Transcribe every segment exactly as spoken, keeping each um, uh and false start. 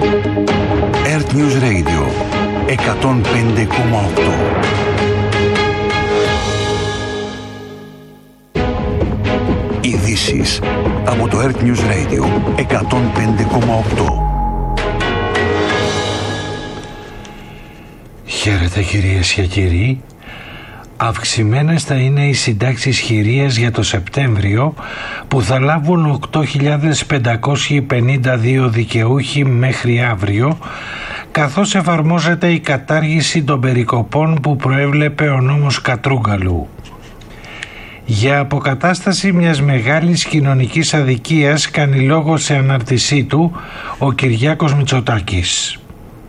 Earth News Radio εκατόν πέντε κόμμα οκτώ. Ειδήσεις από το Earth News Radio εκατόν πέντε κόμμα οκτώ. Χαίρετε κυρίες και κύριοι. Αυξημένες θα είναι οι συντάξεις χειρίας για το Σεπτέμβριο, που θα λάβουν οκτώ χιλιάδες πεντακόσιοι πενήντα δύο δικαιούχοι μέχρι αύριο, καθώς εφαρμόζεται η κατάργηση των περικοπών που προέβλεπε ο νόμος Κατρούγκαλου. Για αποκατάσταση μιας μεγάλης κοινωνικής αδικίας κάνει λόγο σε ανάρτησή του ο Κυριάκος Μητσοτάκης.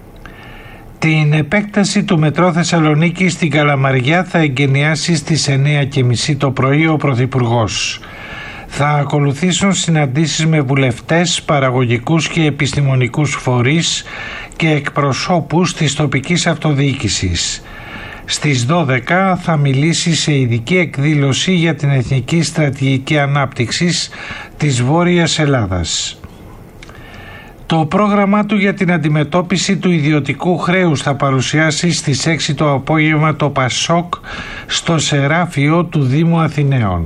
Την επέκταση του μετρό Θεσσαλονίκη στην Καλαμαριά θα εγκαινιάσει στις εννιά και μισή το πρωί ο Πρωθυπουργός. Θα ακολουθήσουν συναντήσεις με βουλευτές, παραγωγικούς και επιστημονικούς φορείς και εκπροσώπους της τοπικής αυτοδιοίκησης. Στις δώδεκα θα μιλήσει σε ειδική εκδήλωση για την Εθνική Στρατηγική Ανάπτυξης της Βόρειας Ελλάδας. Το πρόγραμμά του για την αντιμετώπιση του ιδιωτικού χρέους θα παρουσιάσει στις έξι το απόγευμα το Πασόκ στο Σεράφιο του Δήμου Αθηναίων.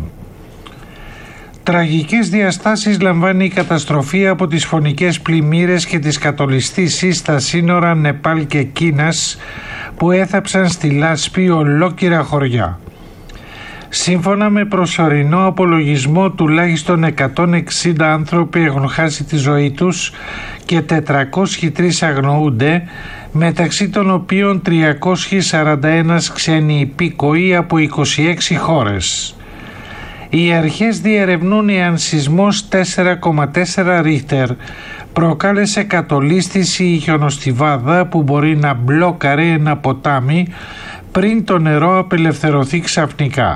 Τραγικές διαστάσεις λαμβάνει η καταστροφή από τις φωνικές πλημμύρες και τις κατολιστήσεις στα σύνορα Νεπάλ και Κίνας, που έθαψαν στη λάσπη ολόκληρα χωριά. Σύμφωνα με προσωρινό απολογισμό, τουλάχιστον εκατόν εξήντα άνθρωποι έχουν χάσει τη ζωή τους και τετρακόσιοι τρεις αγνοούνται, μεταξύ των οποίων τριακόσιοι σαράντα ένα ξένοι υπήκοοι από είκοσι έξι χώρες. Οι αρχές διερευνούν εάν σεισμός τέσσερα κόμμα τέσσερα Ρίχτερ προκάλεσε κατολίσθηση ή χιονοστιβάδα που μπορεί να μπλόκαρε ένα ποτάμι πριν το νερό απελευθερωθεί ξαφνικά.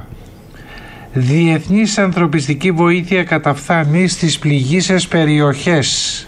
Διεθνής ανθρωπιστική βοήθεια καταφθάνει στις πληγείσες περιοχές.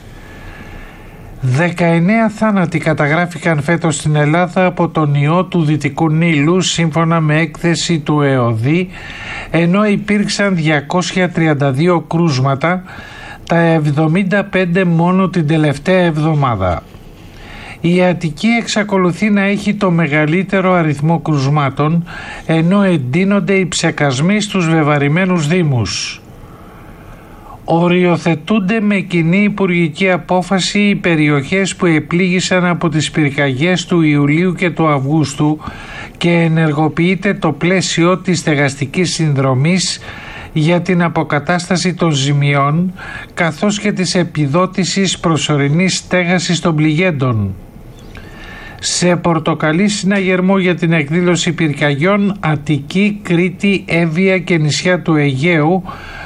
δεκαεννέα θάνατοι καταγράφηκαν φέτος στην Ελλάδα από τον ιό του Δυτικού Νείλου, σύμφωνα με έκθεση του ΕΟΔΗ, ενώ υπήρξαν διακόσια τριάντα δύο κρούσματα, τα εβδομήντα πέντε μόνο την τελευταία εβδομάδα. Η Αττική εξακολουθεί να έχει το μεγαλύτερο αριθμό κρουσμάτων, ενώ εντείνονται οι ψεκασμοί στους βεβαρημένους δήμους. Οριοθετούνται με κοινή υπουργική απόφαση οι περιοχές που επλήγησαν από τις πυρκαγιές του Ιουλίου και του Αυγούστου και ενεργοποιείται το πλαίσιο της στεγαστικής συνδρομής για την αποκατάσταση των ζημιών, καθώς και της επιδότησης προσωρινής στέγασης των πληγέντων. Σε πορτοκαλί συναγερμό για την εκδήλωση πυρκαγιών Αττική, Κρήτη, Εύβοια και νησιά του Αιγαίου